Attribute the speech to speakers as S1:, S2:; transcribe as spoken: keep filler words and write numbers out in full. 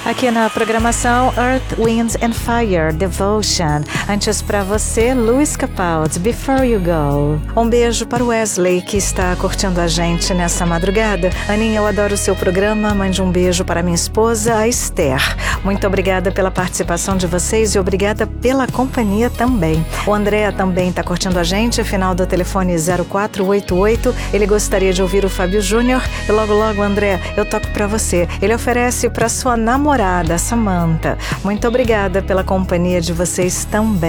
S1: Aqui na programação Earth, Wind and Fire, Devotion. Antes pra você, Louis Capaldi, Before You Go. Um beijo para o Wesley, que está curtindo a gente nessa madrugada. Aninha, eu adoro o seu programa. Mande um beijo para minha esposa, a Esther. Muito obrigada pela participação de vocês e obrigada pela companhia também. O André também está curtindo a gente, final do telefone zero quatro oito oito. Ele gostaria de ouvir o Fábio Júnior. E logo, logo, André, eu toco para você. Ele oferece para sua namorada, Samantha. Muito obrigada pela companhia de vocês também.